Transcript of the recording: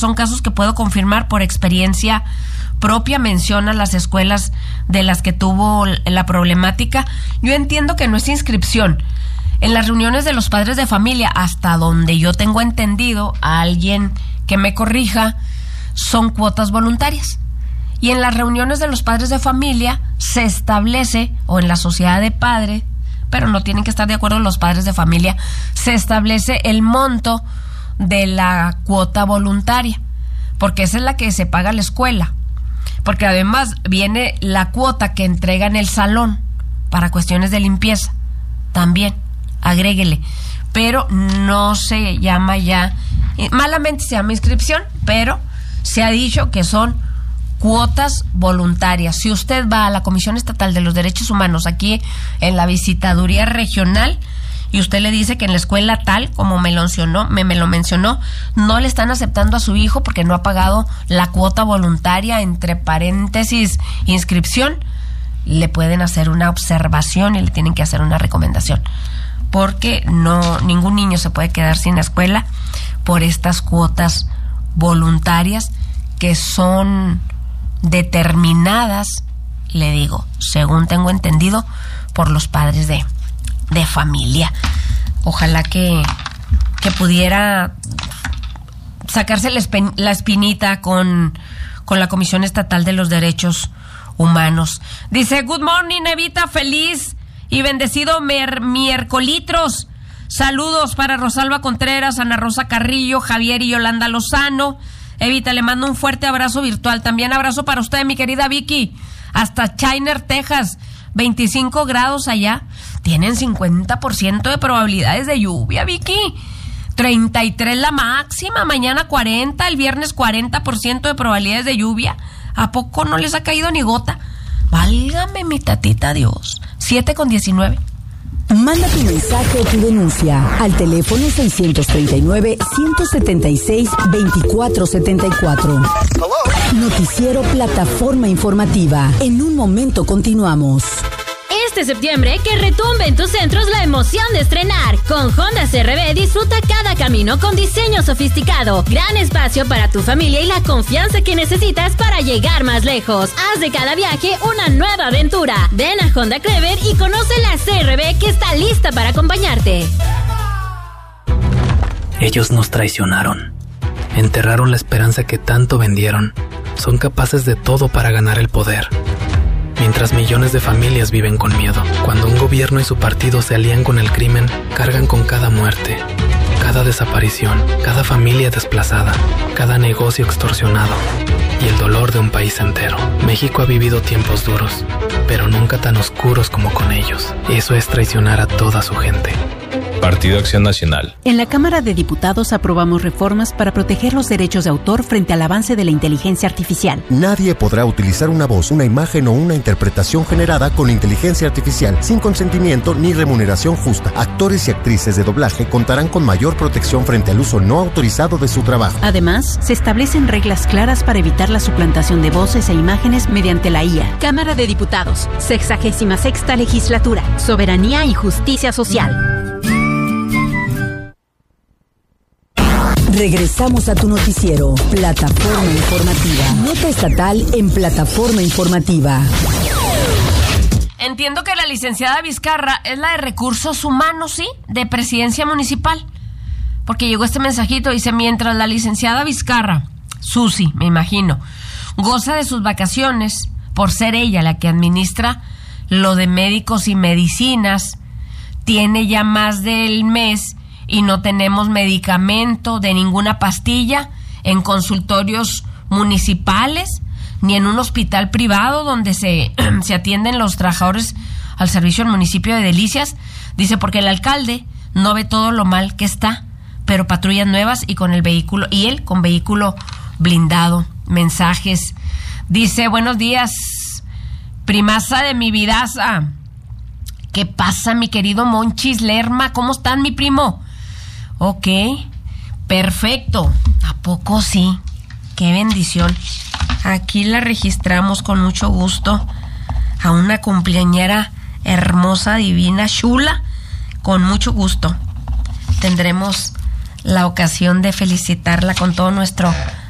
son casos que puedo confirmar por experiencia propia. Menciona las escuelas de las que tuvo la problemática. Yo entiendo que no es inscripción. En las reuniones de los padres de familia, hasta donde yo tengo entendido, a alguien que me corrija, son cuotas voluntarias. Y en las reuniones de los padres de familia se establece, o en la sociedad de padres, pero no tienen que estar de acuerdo los padres de familia, se establece el monto de la cuota voluntaria, porque esa es la que se paga a la escuela. Porque además viene la cuota que entrega en el salón para cuestiones de limpieza, también, agréguele, pero no se llama ya, malamente se llama inscripción, pero se ha dicho que son cuotas voluntarias. Si usted va a la Comisión Estatal de los Derechos Humanos aquí en la visitaduría regional y usted le dice que en la escuela tal, como me lo mencionó, no le están aceptando a su hijo porque no ha pagado la cuota voluntaria, entre paréntesis, inscripción, le pueden hacer una observación y le tienen que hacer una recomendación, porque ningún niño se puede quedar sin escuela por estas cuotas voluntarias que son determinadas, le digo, según tengo entendido, por los padres de familia. Ojalá que pudiera sacarse la espinita con la Comisión Estatal de los Derechos Humanos. Dice, good morning, Evita, feliz y bendecido miércolitros. Saludos para Rosalba Contreras, Ana Rosa Carrillo, Javier y Yolanda Lozano. Evita, le mando un fuerte abrazo virtual. También abrazo para usted, mi querida Vicky, hasta Chiner, Texas. 25 grados allá. Tienen 50% de probabilidades de lluvia, Vicky. 33 la máxima, mañana 40, el viernes 40% de probabilidades de lluvia. ¿A poco no les ha caído ni gota? Válgame mi tatita Dios. 7:19. Manda tu mensaje o tu denuncia al teléfono 639-176-2474. Noticiero Plataforma Informativa. En un momento continuamos. Este septiembre, que retumbe en tus centros la emoción de estrenar. Con Honda CR-V disfruta cada camino con diseño sofisticado, gran espacio para tu familia y la confianza que necesitas para llegar más lejos. Haz de cada viaje una nueva aventura. Ven a Honda Clever y conoce la CR-V que está lista para acompañarte. Ellos nos traicionaron. Enterraron la esperanza que tanto vendieron. Son capaces de todo para ganar el poder. Mientras millones de familias viven con miedo. Cuando un gobierno y su partido se alían con el crimen, cargan con cada muerte, cada desaparición, cada familia desplazada, cada negocio extorsionado y el dolor de un país entero. México ha vivido tiempos duros, pero nunca tan oscuros como con ellos. Eso es traicionar a toda su gente. Partido Acción Nacional. En la Cámara de Diputados aprobamos reformas para proteger los derechos de autor frente al avance de la inteligencia artificial. Nadie podrá utilizar una voz, una imagen o una interpretación generada con inteligencia artificial sin consentimiento ni remuneración justa. Actores y actrices de doblaje contarán con mayor protección frente al uso no autorizado de su trabajo. Además, se establecen reglas claras para evitar la suplantación de voces e imágenes mediante la IA. Cámara de Diputados, 66ª Legislatura, Soberanía y Justicia Social. Regresamos a tu noticiero, Plataforma Informativa. Nota estatal en Plataforma Informativa. Entiendo que la licenciada Vizcarra es la de Recursos Humanos, ¿sí? De Presidencia Municipal. Porque llegó este mensajito, dice, mientras la licenciada Vizcarra, Susi, me imagino, goza de sus vacaciones, por ser ella la que administra lo de médicos y medicinas, tiene ya más del mes y no tenemos medicamento de ninguna pastilla en consultorios municipales ni en un hospital privado donde se atienden los trabajadores al servicio del municipio de Delicias. Dice, porque el alcalde no ve todo lo mal que está, pero patrullas nuevas y con el vehículo, y él con vehículo blindado. Mensajes. Dice, buenos días, primaza de mi vidaza. ¿Qué pasa, mi querido Monchis Lerma? ¿Cómo están, mi primo? Ok, perfecto. ¿A poco sí? Qué bendición. Aquí la registramos con mucho gusto a una cumpleañera hermosa, divina, chula, con mucho gusto. Tendremos la ocasión de felicitarla con todo nuestro